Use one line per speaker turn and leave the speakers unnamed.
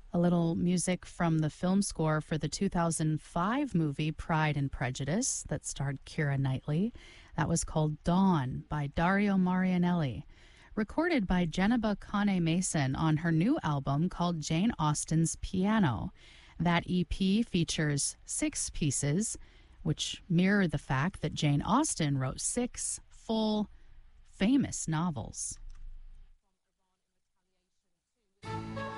A little music from the film score for the 2005 movie Pride and Prejudice that starred Keira Knightley. That was called Dawn by Dario Marianelli. Recorded by Jennifer Kane Mason on her new album called Jane Austen's Piano. That EP features 6 pieces, which mirror the fact that Jane Austen wrote 6 full, famous novels.